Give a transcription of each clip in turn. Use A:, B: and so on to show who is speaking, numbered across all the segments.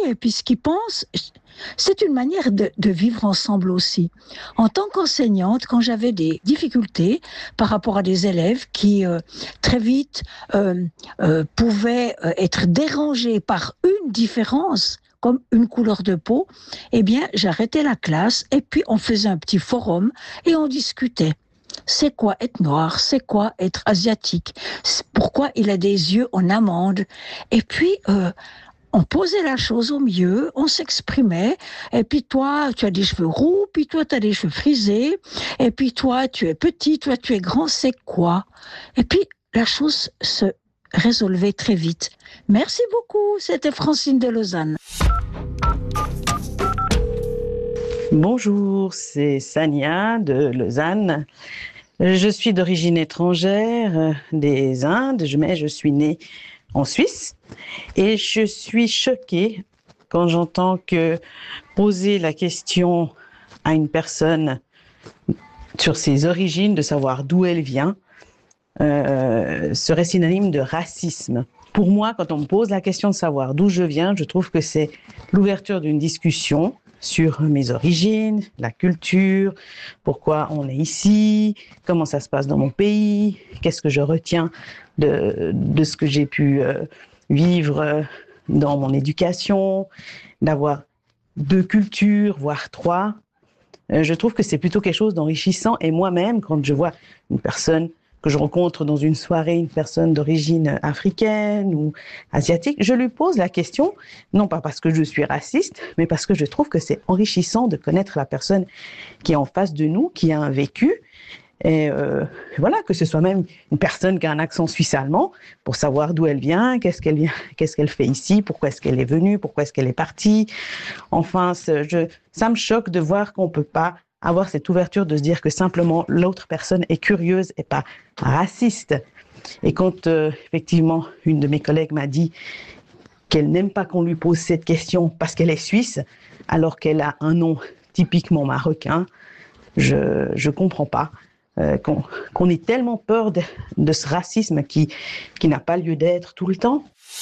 A: et puis ce qu'ils pensent. C'est une manière de vivre ensemble aussi. En tant qu'enseignante, quand j'avais des difficultés par rapport à des élèves qui très vite pouvaient être dérangés par une différence, comme une couleur de peau, eh bien, j'arrêtais la classe et puis on faisait un petit forum et on discutait. C'est quoi être noir? C'est quoi être asiatique? Pourquoi il a des yeux en amande? Et puis, on posait la chose au mieux, on s'exprimait, et puis toi, tu as des cheveux roux, puis toi, tu as des cheveux frisés, et puis toi, tu es petit, toi, tu es grand, c'est quoi? Et puis, la chose se résolvait très vite. Merci beaucoup, c'était Francine de Lausanne.
B: Bonjour, c'est Sania de Lausanne. Je suis d'origine étrangère des Indes, mais je suis née en Suisse et je suis choquée quand j'entends que poser la question à une personne sur ses origines, de savoir d'où elle vient, serait synonyme de racisme. Pour moi, quand on me pose la question de savoir d'où je viens, je trouve que c'est l'ouverture d'une discussion sur mes origines, la culture, pourquoi on est ici, comment ça se passe dans mon pays, qu'est-ce que je retiens de ce que j'ai pu vivre dans mon éducation, d'avoir deux cultures, voire trois. Je trouve que c'est plutôt quelque chose d'enrichissant. Et moi-même, quand je vois une personne que je rencontre dans une soirée, une personne d'origine africaine ou asiatique, je lui pose la question, non pas parce que je suis raciste, mais parce que je trouve que c'est enrichissant de connaître la personne qui est en face de nous, qui a un vécu, et voilà, que ce soit même une personne qui a un accent suisse-allemand, pour savoir d'où elle vient, qu'est-ce qu'elle fait ici, pourquoi est-ce qu'elle est venue, pourquoi est-ce qu'elle est partie. Enfin, ça me choque de voir qu'on peut pas avoir cette ouverture de se dire que simplement l'autre personne est curieuse et pas raciste. Et quand effectivement une de mes collègues m'a dit qu'elle n'aime pas qu'on lui pose cette question parce qu'elle est suisse, alors qu'elle a un nom typiquement marocain, je comprends pas qu'on ait tellement peur de ce racisme qui n'a pas lieu d'être tout le temps.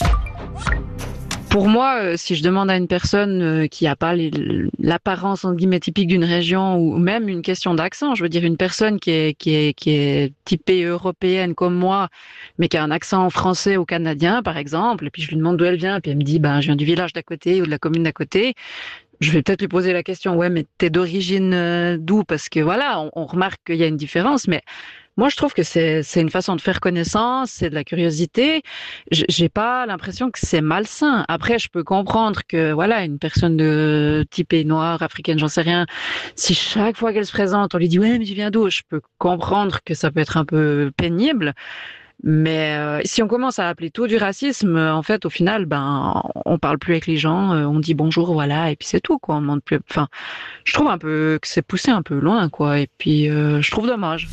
C: Pour moi, si je demande à une personne qui n'a pas l'apparence entre guillemets typique d'une région ou même une question d'accent, je veux dire une personne qui est typée européenne comme moi, mais qui a un accent français ou canadien par exemple, et puis je lui demande d'où elle vient, puis elle me dit je viens du village d'à côté ou de la commune d'à côté. Je vais peut-être lui poser la question, ouais, mais t'es d'origine d'où? Parce que voilà, on remarque qu'il y a une différence, mais moi, je trouve que c'est une façon de faire connaissance, c'est de la curiosité. J'ai pas l'impression que c'est malsain. Après, je peux comprendre que, voilà, une personne de type noire, africaine, j'en sais rien, si chaque fois qu'elle se présente, on lui dit, ouais, mais tu viens d'où? Je peux comprendre que ça peut être un peu pénible. Mais si on commence à appeler tout du racisme, en fait, au final, on parle plus avec les gens, on dit bonjour, voilà, et puis c'est tout, quoi. On demande plus. Enfin, je trouve un peu que c'est poussé un peu loin, quoi. Et puis, je trouve dommage.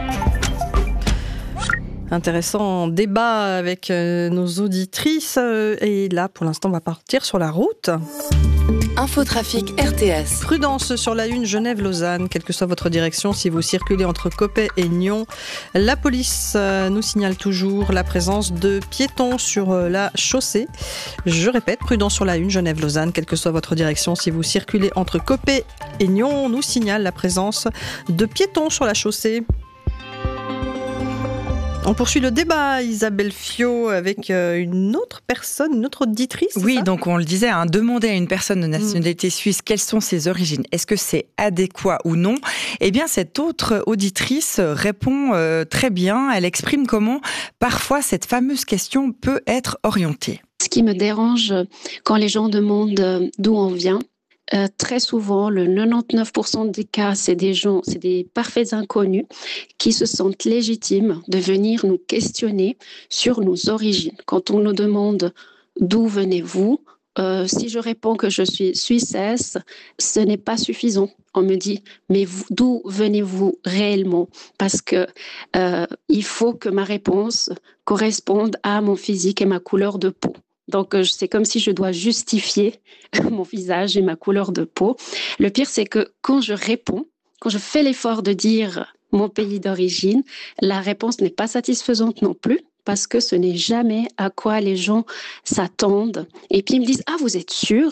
D: Intéressant débat avec nos auditrices. Et là, pour l'instant, on va partir sur la route.
E: Infotrafic RTS.
D: Prudence sur la 1 Genève-Lausanne, quelle que soit votre direction, si vous circulez entre Coppet et Nyon. La police nous signale toujours la présence de piétons sur la chaussée. Je répète, prudence sur la 1 Genève-Lausanne, quelle que soit votre direction, si vous circulez entre Coppet et Nyon, on nous signale la présence de piétons sur la chaussée. On poursuit le débat, Isabelle Fiot, avec une autre personne, une autre auditrice.
F: Oui,
D: ça
F: donc on le disait, demander à une personne de nationalité suisse quelles sont ses origines, est-ce que c'est adéquat ou non? Eh bien, cette autre auditrice répond très bien. Elle exprime comment parfois cette fameuse question peut être orientée.
G: Ce qui me dérange quand les gens demandent d'où on vient, très souvent, le 99% des cas, c'est des parfaits inconnus qui se sentent légitimes de venir nous questionner sur nos origines. Quand on nous demande d'où venez-vous, si je réponds que je suis suissesse, ce n'est pas suffisant. On me dit, mais d'où venez-vous réellement? Parce que il faut que ma réponse corresponde à mon physique et ma couleur de peau. Donc, c'est comme si je dois justifier mon visage et ma couleur de peau. Le pire, c'est que quand je réponds, quand je fais l'effort de dire mon pays d'origine, la réponse n'est pas satisfaisante non plus, parce que ce n'est jamais à quoi les gens s'attendent. Et puis, ils me disent, ah, vous êtes sûr?